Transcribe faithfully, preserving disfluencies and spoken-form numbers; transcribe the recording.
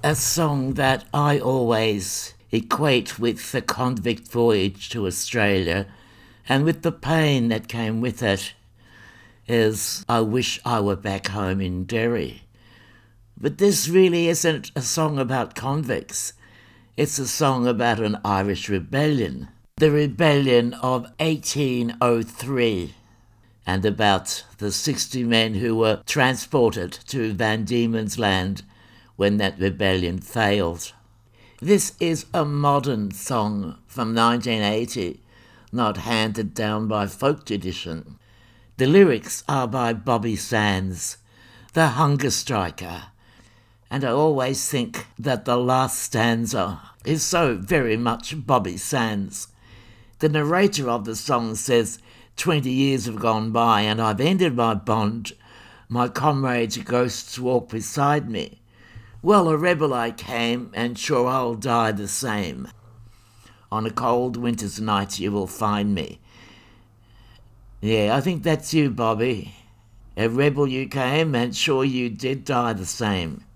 A song that I always equate with the convict voyage to Australia and with the pain that came with it is I Wish I Were Back Home in Derry. But this really isn't a song about convicts. It's a song about an Irish rebellion, the rebellion of eighteen oh three, and about the sixty men who were transported to Van Diemen's Land when that rebellion failed. This is a modern song from nineteen eighty, not handed down by folk tradition. The lyrics are by Bobby Sands, the hunger striker, and I always think that the last stanza is so very much Bobby Sands. The narrator of the song says, twenty years have gone by and I've ended my bond. My comrades' ghosts walk beside me. Well, a rebel I came, and sure I'll die the same. On a cold winter's night you will find me. Yeah, I think that's you, Bobby. A rebel you came, and sure you did die the same.